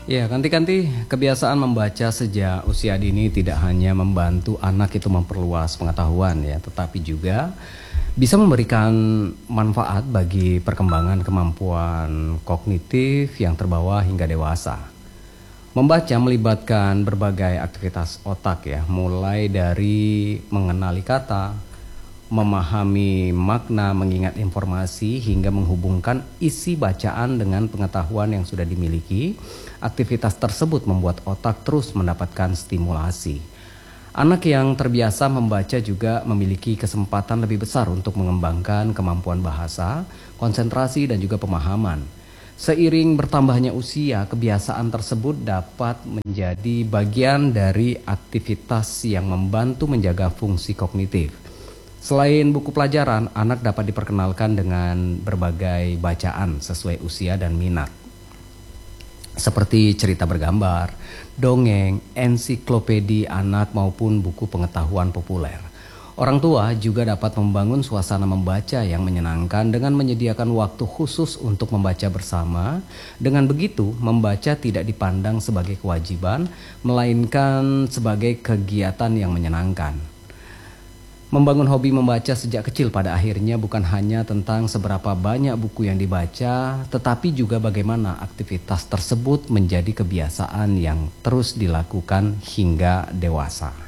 Ya, ganti-ganti kebiasaan membaca sejak usia dini tidak hanya membantu anak itu memperluas pengetahuan ya, tetapi juga bisa memberikan manfaat bagi perkembangan kemampuan kognitif yang terbawa hingga dewasa. Membaca melibatkan berbagai aktivitas otak ya, mulai dari mengenali kata, memahami makna, mengingat informasi, hingga menghubungkan isi bacaan dengan pengetahuan yang sudah dimiliki. Aktivitas tersebut membuat otak terus mendapatkan stimulasi. Anak yang terbiasa membaca juga memiliki kesempatan lebih besar untuk mengembangkan kemampuan bahasa, konsentrasi, dan juga pemahaman. Seiring bertambahnya usia, kebiasaan tersebut dapat menjadi bagian dari aktivitas yang membantu menjaga fungsi kognitif. Selain buku pelajaran, anak dapat diperkenalkan dengan berbagai bacaan sesuai usia dan minat, seperti cerita bergambar, dongeng, ensiklopedia anak maupun buku pengetahuan populer. Orang tua juga dapat membangun suasana membaca yang menyenangkan dengan menyediakan waktu khusus untuk membaca bersama. Dengan begitu, membaca tidak dipandang sebagai kewajiban, melainkan sebagai kegiatan yang menyenangkan. Membangun hobi membaca sejak kecil pada akhirnya bukan hanya tentang seberapa banyak buku yang dibaca, tetapi juga bagaimana aktivitas tersebut menjadi kebiasaan yang terus dilakukan hingga dewasa.